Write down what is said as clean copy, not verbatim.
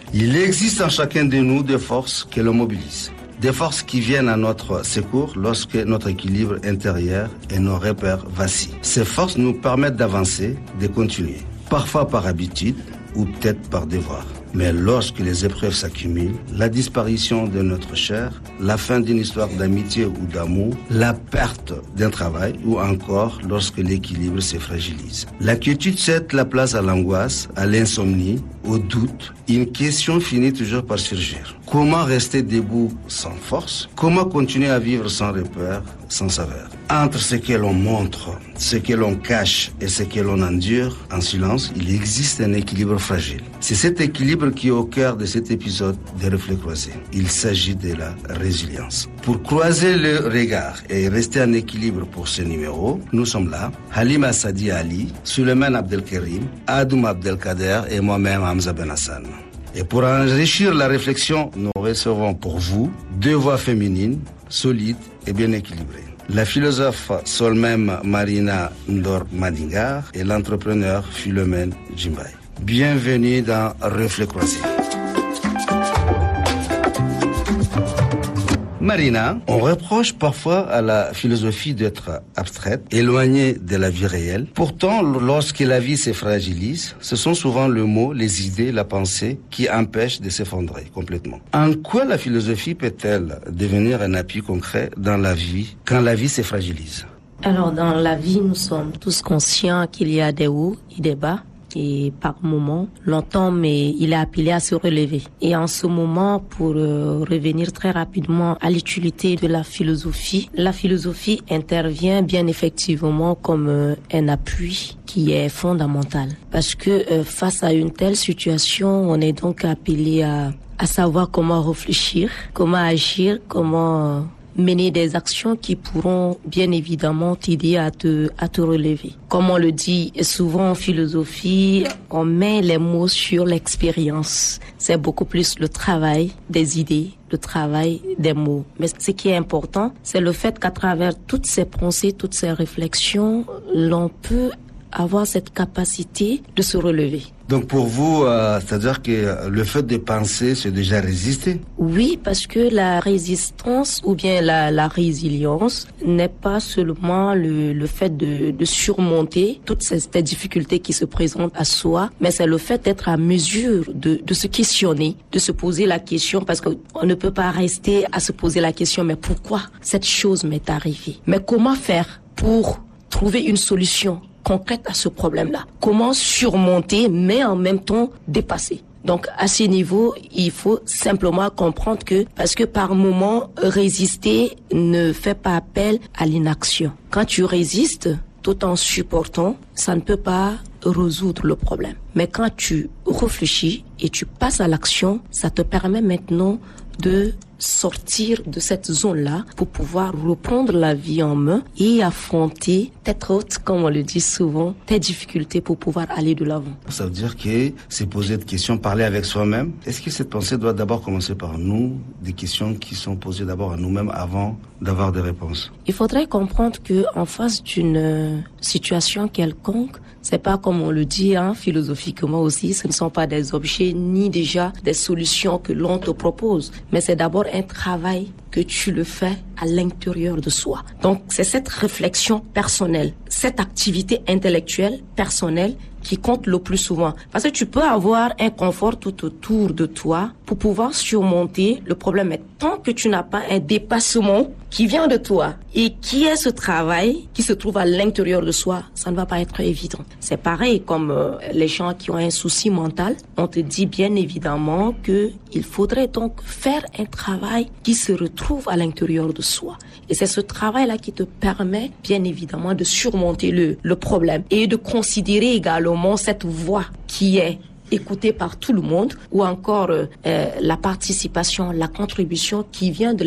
Il existe en chacun de nous des forces que l'on mobilise. Des forces qui viennent à notre secours lorsque notre équilibre intérieur et nos repères vacillent. Ces forces nous permettent d'avancer, de continuer. Parfois par habitude ou peut-être par devoir. Mais lorsque les épreuves s'accumulent, la disparition de notre chair, la fin d'une histoire d'amitié ou d'amour, la perte d'un travail ou encore lorsque l'équilibre se fragilise. L'inquiétude cède la place à l'angoisse, à l'insomnie, au doute. Une question finit toujours par surgir. Comment rester debout sans force? Comment continuer à vivre sans repère, sans saveur? Entre ce que l'on montre, ce que l'on cache et ce que l'on endure en silence, il existe un équilibre fragile. C'est cet équilibre qui est au cœur de cet épisode des Reflets Croisés. Il s'agit de la résilience. Pour croiser le regard et rester en équilibre pour ce numéro, nous sommes là, Halima Sadi Ali, Suleiman Abdelkerim, Adoum Abdelkader et moi-même Hamza Ben Hassan. Et pour enrichir la réflexion, nous recevons pour vous deux voix féminines, solides et bien équilibrées. La philosophe Solmem Marina Ndor Madingar et l'entrepreneur Philomène Djimbaye. Bienvenue dans Reflets Croisés. Marina, on reproche parfois à la philosophie d'être abstraite, éloignée de la vie réelle. Pourtant, lorsque la vie se fragilise, ce sont souvent le mot, les idées, la pensée qui empêchent de s'effondrer complètement. En quoi la philosophie peut-elle devenir un appui concret dans la vie quand la vie se fragilise? Alors, dans la vie, nous sommes tous conscients qu'il y a des hauts et des bas. Et par moment, longtemps, mais il est appelé à se relever. Et en ce moment, pour revenir très rapidement à l'utilité de la philosophie intervient bien effectivement comme un appui qui est fondamental. Parce que face à une telle situation, on est donc appelé à savoir comment réfléchir, comment agir, comment mener des actions qui pourront bien évidemment t'aider à te relever. Comme on le dit souvent en philosophie, on met les mots sur l'expérience. C'est beaucoup plus le travail des idées, le travail des mots. Mais ce qui est important, c'est le fait qu'à travers toutes ces pensées, toutes ces réflexions, l'on peut avoir cette capacité de se relever. Donc pour vous, c'est-à-dire que le fait de penser, c'est déjà résister? Oui, parce que la résistance ou bien la résilience n'est pas seulement le fait de surmonter toutes ces difficultés qui se présentent à soi, mais c'est le fait d'être à mesure de se questionner, de se poser la question, parce qu'on ne peut pas rester à se poser la question, mais pourquoi cette chose m'est arrivée? Mais comment faire pour trouver une solution concrète à ce problème-là? Comment surmonter, mais en même temps dépasser? Donc, à ce niveau, il faut simplement comprendre que, parce que par moment, résister ne fait pas appel à l'inaction. Quand tu résistes, tout en supportant, ça ne peut pas résoudre le problème. Mais quand tu réfléchis et tu passes à l'action, ça te permet maintenant de sortir de cette zone-là pour pouvoir reprendre la vie en main et affronter tête haute, comme on le dit souvent, tes difficultés pour pouvoir aller de l'avant. Ça veut dire que c'est poser des questions, parler avec soi-même. Est-ce que cette pensée doit d'abord commencer par nous, des questions qui sont posées d'abord à nous-mêmes avant d'avoir des réponses? Il faudrait comprendre que en face d'une situation quelconque, c'est pas comme on le dit, philosophiquement aussi, ce ne sont pas des objets ni déjà des solutions que l'on te propose, mais c'est d'abord un travail que tu le fais à l'intérieur de soi. Donc, c'est cette réflexion personnelle, cette activité intellectuelle personnelle qui compte le plus souvent. Parce que tu peux avoir un confort tout autour de toi pour pouvoir surmonter le problème. Mais tant que tu n'as pas un dépassement qui vient de toi et qui est ce travail qui se trouve à l'intérieur de soi, ça ne va pas être évident. C'est pareil comme les gens qui ont un souci mental. On te dit bien évidemment que il faudrait donc faire un travail qui se retrouve à l'intérieur de soi. Et c'est ce travail-là qui te permet bien évidemment de surmonter le problème et de considérer également cette voix qui est écoutée par tout le monde ou encore la participation, la contribution qui vient de